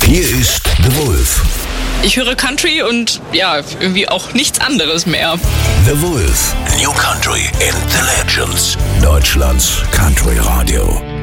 Hier ist The Wolf. Ich höre Country und ja, irgendwie auch nichts anderes mehr. The Wolf. New Country and the Legends. Deutschlands Country Radio.